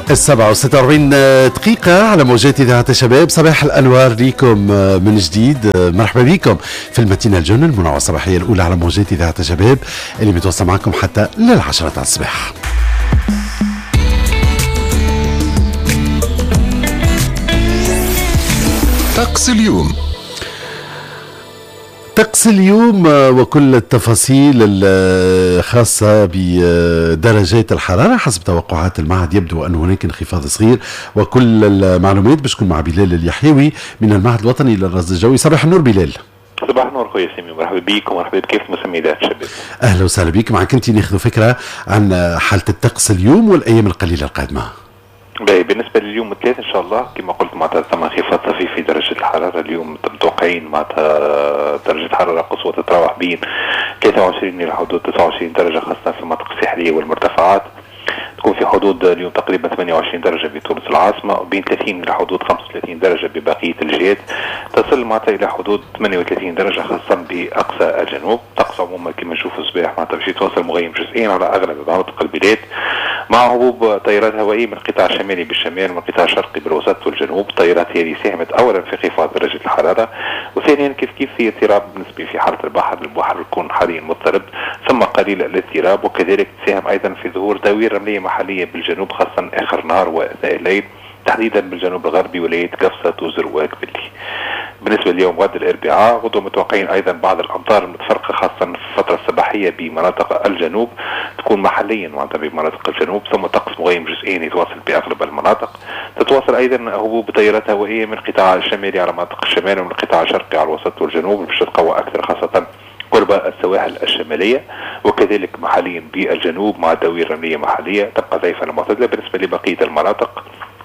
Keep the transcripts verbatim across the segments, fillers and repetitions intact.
السبعة وستة وأربعين دقيقة على موجات إذاعة الشباب. صباح الأنوار ليكم من جديد، مرحبا بكم في المتينة الجن المنوعة الصباحية الأولى على موجات إذاعة الشباب اللي متوصل معكم حتى للعشرة على الصباح. طقس اليوم. طقس اليوم وكل التفاصيل الخاصة بدرجات الحرارة حسب توقعات المعهد. يبدو أن هناك انخفاض صغير، وكل المعلومات باش تكون مع بلال اليحيوي من المعهد الوطني للرصد الجوي. صباح النور بلال. صباح النور خويا سامي، مرحبا بك ومرحبا بكيف مسمي إذاعة الشباب. أهلا وسهلا بك. معك أنت ناخذ فكرة عن حالة الطقس اليوم والأيام القليلة القادمة. باهي، بالنسبه لليوم الثلاث ان شاء الله كما قلت معناتها ثم انخفاض طفيف في درجه الحراره. اليوم متوقعين معناتها درجه حراره قصوى تتراوح بين ثلاثة وعشرين الى حدود تسعة وعشرين درجه، خاصه في المناطق الساحليه والمرتفعات. تكون في حدود اليوم تقريبا ثمانية وعشرين درجه بتونس العاصمه، وبين ثلاثين الى حدود خمسة وثلاثين درجه ببقيه الجهات. تصل معناتها الى حدود ثمانية وثلاثين درجه خاصه باقصى الجنوب. طقس عموما كما نشوفوا الصباح معناتها باش يتواصل مغيم جزئيا على اغلب مناطق البلاد، مع هبوب تيارات هوائيه من القطاع الشمالي بالشمال ومن القطاع الشرقي بالوسط والجنوب. التيارات هذه ساهمت اولا في انخفاض درجه الحراره، وثانيا كيف كيف في اضطراب نسبي في حاله البحر. البحر يكون حاليا مضطرب ثم قليل الاضطراب، وكذلك تساهم ايضا في ظهور دوير رمليه محليه بالجنوب خاصه اخر نهار واثناء الليل، تحديدا بالجنوب الغربي ولايات قفصه توزر وكبلي. بالنسبه لليوم غد الاربعاء غدوه متوقعين ايضا بعض الامطار المتفرقه خاصه في الفتره الصباحيه بمناطق الجنوب، تكون محليا معناتها بمناطق الجنوب، ثم طقس مغيم جزئيا يتواصل باغلب المناطق. تتواصل ايضا هبوب تيارات هوائيه من القطاع الشمالي على مناطق الشمال ومن القطاع الشرقي على الوسط والجنوب باش تتقوى اكثر خاصه قرب السواحل الشماليه، وكذلك محليا بالجنوب مع دوير رمليه محليه تبقى ضعيفه معتدله. بالنسبه لبقيه المناطق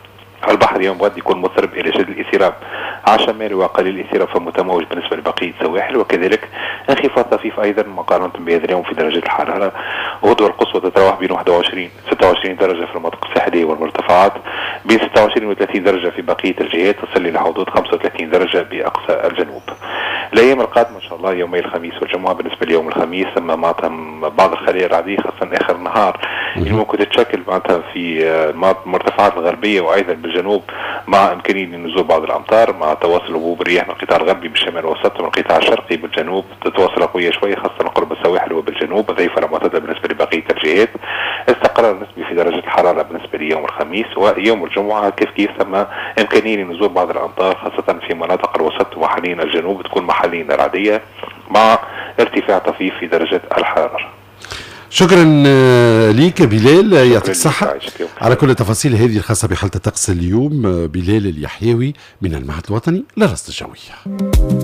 البحر اليوم غد يكون مضطرب الى شديد الاضطراب على شمال وقليل الاضطراب فمتموج بالنسبه لبقيه السواحل، وكذلك انخفاض طفيف ايضا مقارنه بهذا اليوم في درجه الحراره. غدوه القصوى تتراوح بين واحد وعشرين ستة وعشرين درجه في المناطق الساحليه والمرتفعات، بين ستة وعشرين و ثلاثين درجه في بقيه الجهات، تصل الى حدود خمسة وثلاثين درجه باقصى الجنوب. الايام القادمه ان شاء الله يومي الخميس والجمعه. بالنسبه ليوم الخميس ثم معناتها بعض الخلايا الرعديه خاصه اخر النهار اللي ممكن تتشكل معناتها في المرتفعات الغربيه وايضا بالجنوب، مع امكانيه نزول بعض الامطار مع تواصل هبوب الرياح من القطاع الغربي بالشمال والوسط ومن القطاع الشرقي بالجنوب. تتواصل قويه شويه خاصه قرب السواحل وبالجنوب، ضعيفه معتدله بالنسبه لبقيه الجهات. استقرار نسبي في درجه الحراره بالنسبه ليوم الخميس، ويوم الجمعه كيف كيف ثم امكانيه نزول بعض الامطار خاصه في مناطق الوسط وحاليا الجنوب، تكون محليا رعديه مع ارتفاع طفيف في درجه الحراره. شكرا ليك بلال، يعطيك الصحة على كل التفاصيل هذه الخاصة بحالة الطقس اليوم. بلال اليحيوي من المعهد الوطني للرصد الجوي.